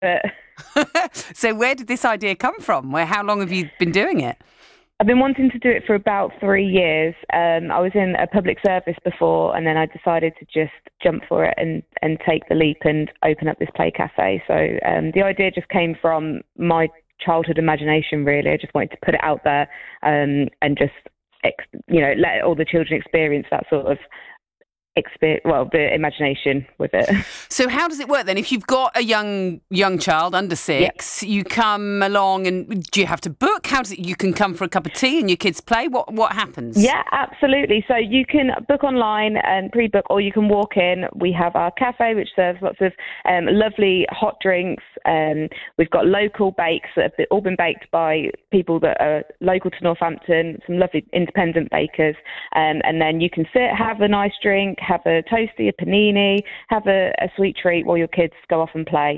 But So where did this idea come from? How long have you been doing it? I've been wanting to do it for about 3 years. I was in a public service before, and then I decided to just jump for it and take the leap and open up this play cafe. So the idea just came from my childhood imagination, really. I just wanted to put it out there and just, let all the children experience that sort of the imagination with it. So how does it work then? If you've got a young child under Yep. 6, you come along, and do you have to book? How does it? You can come for a cup of tea and your kids play. What happens? Yeah, absolutely. So you can book online and pre-book, or you can walk in. We have our cafe, which serves lots of lovely hot drinks. We've got local bakes that have all been baked by people that are local to Northampton, some lovely independent bakers. And then you can sit, have a nice drink, have a toasty, a panini, have a sweet treat while your kids go off and play.